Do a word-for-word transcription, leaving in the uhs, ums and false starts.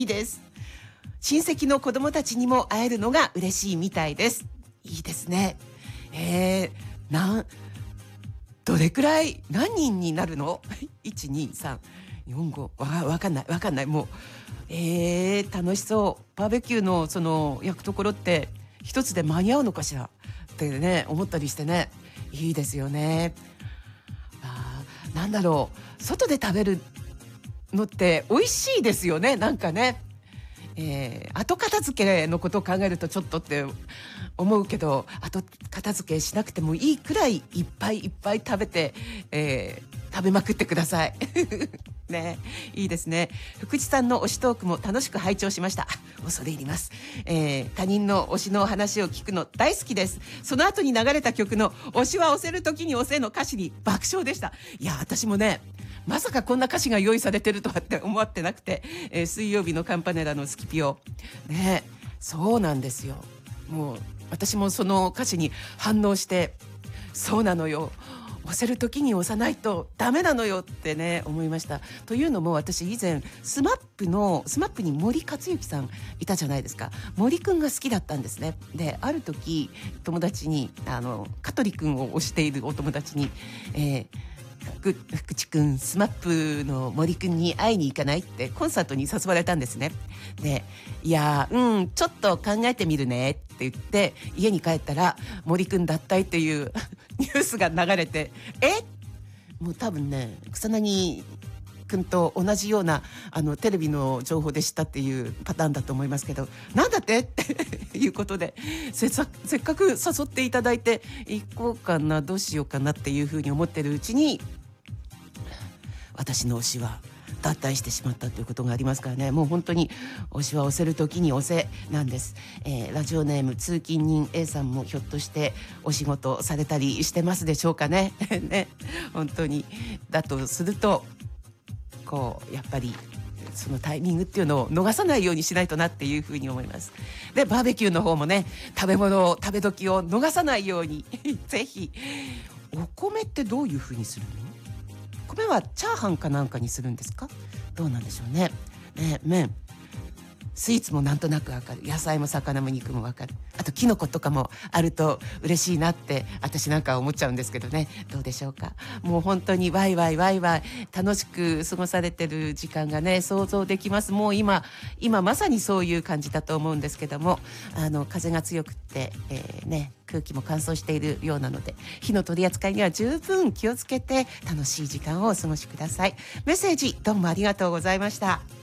いいです。親戚の子供たちにも会えるのが嬉しいみたいです。いいですね。えー、なんどれくらい何人になるの？いち、に、さん、よん、ごわわかんないわかんないもうえー、楽しそう。バーベキューのその焼くところって一つで間に合うのかしらってね思ったりしてね。いいですよね。あーなんだろう、外で食べるのって美味しいですよね。なんかね、えー、後片付けのことを考えるとちょっとって思うけど、後片付けしなくてもいいくらいいっぱいいっぱい食べて、えー、食べまくってください。ね、いいですね。福地さんの推しトークも楽しく拝聴しました。恐れ入ります、えー、他人の推しの話を聞くの大好きです。その後に流れた曲の推しは押せる時に押せの歌詞に爆笑でした。いや私もねまさかこんな歌詞が用意されてるとはって思ってなくて、えー、水曜日のカンパネラのスキピオね、そうなんですよ。もう私もその歌詞に反応して、そうなのよ、押せる時に押さないとダメなのよってね思いました。というのも私以前スマップのスマップに森克行さんいたじゃないですか。森くんが好きだったんですね。である時友達にあの香取くんを推しているお友達に、えー福, 福地くんスマップの森くんに会いに行かないってコンサートに誘われたんですね。でいやうんちょっと考えてみるねって言って家に帰ったら森くん脱退っていうニュースが流れて、えもう多分ね草薙くんと同じようなあのテレビの情報で知ったっていうパターンだと思いますけど、なんだってっていうことで せ, せっかく誘っていただいて行こうかなどうしようかなっていうふうに思ってるうちに私の推しは脱退してしまったということがありますからね。もう本当に推しは押せる時に押せなんです、えー、ラジオネーム通勤人 A さんもひょっとしてお仕事されたりしてますでしょうかね。ね本当にだとするとこうやっぱりそのタイミングっていうのを逃さないようにしないとなっていうふうに思います。でバーベキューの方もね食べ物を食べ時を逃さないようにぜひ。お米ってどういうふうにするの？米はチャーハンかなんかにするんですか？どうなんでしょうね。ね麺スイーツもなんとなくわかる。野菜も魚も肉もわかる。あとキノコとかもあると嬉しいなって私なんか思っちゃうんですけどね。どうでしょうか。もう本当にワイワイワイワイ楽しく過ごされてる時間がね想像できます。もう今今まさにそういう感じだと思うんですけども、あの風が強くって、えー、ね空気も乾燥しているようなので火の取り扱いには十分気をつけて楽しい時間をお過ごしください。メッセージどうもありがとうございました。